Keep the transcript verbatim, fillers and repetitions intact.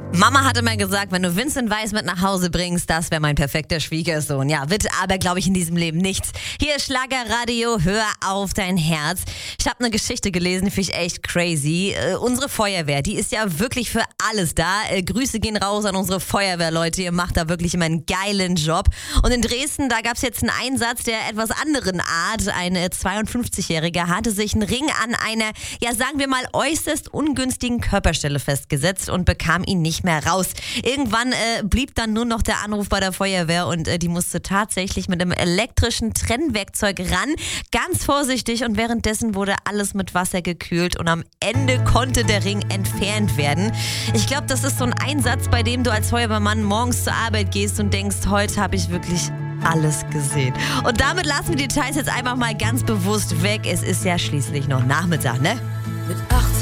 Mama hatte mal gesagt, wenn du Vincent Weiss mit nach Hause bringst, das wäre mein perfekter Schwiegersohn. Ja, wird aber, glaube ich, in diesem Leben nichts. Hier ist Schlagerradio, hör auf dein Herz. Ich habe eine Geschichte gelesen, finde ich echt crazy. Äh, unsere Feuerwehr, die ist ja wirklich für alles da. Äh, Grüße gehen raus an unsere Feuerwehrleute, ihr macht da wirklich immer einen geilen Job. Und in Dresden, da gab es jetzt einen Einsatz der etwas anderen Art. Eine zweiundfünfzigjährige hatte sich einen Ring an einer, ja sagen wir mal, äußerst ungünstigen Körperstelle festgesetzt und bekam ihn nicht mehr raus. Irgendwann äh, blieb dann nur noch der Anruf bei der Feuerwehr und äh, die musste tatsächlich mit einem elektrischen Trennwerkzeug ran. Ganz vorsichtig und währenddessen wurde alles mit Wasser gekühlt und am Ende konnte der Ring entfernt werden. Ich glaube, das ist so ein Einsatz, bei dem du als Feuerwehrmann morgens zur Arbeit gehst und denkst, heute habe ich wirklich alles gesehen. Und damit lassen wir die Details jetzt einfach mal ganz bewusst weg. Es ist ja schließlich noch Nachmittag, ne? Mit achtzehn